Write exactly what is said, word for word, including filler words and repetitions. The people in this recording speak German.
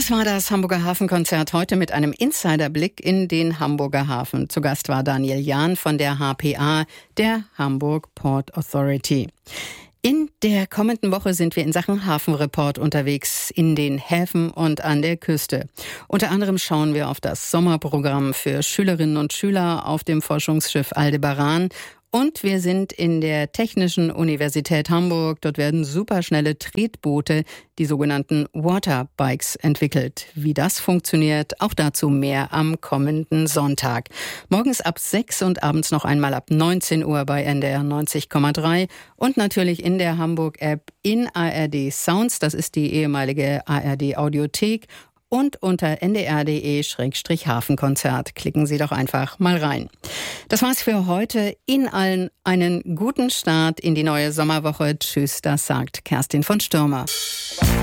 Das war das Hamburger Hafenkonzert heute mit einem Insiderblick in den Hamburger Hafen. Zu Gast war Daniel Jahn von der H P A, der Hamburg Port Authority. In der kommenden Woche sind wir in Sachen Hafenreport unterwegs in den Häfen und an der Küste. Unter anderem schauen wir auf das Sommerprogramm für Schülerinnen und Schüler auf dem Forschungsschiff Aldebaran. Und wir sind in der Technischen Universität Hamburg. Dort werden superschnelle Tretboote, die sogenannten Waterbikes, entwickelt. Wie das funktioniert, auch dazu mehr am kommenden Sonntag. Morgens ab sechs und abends noch einmal ab neunzehn Uhr bei N D R neunzig Komma drei und natürlich in der Hamburg-App in A R D Sounds. Das ist die ehemalige A R D Audiothek. Und unter n d r punkt d e Schrägstrich Hafenkonzert. Klicken Sie doch einfach mal rein. Das war's für heute. Ihnen allen einen guten Start in die neue Sommerwoche. Tschüss, das sagt Kerstin von Stürmer.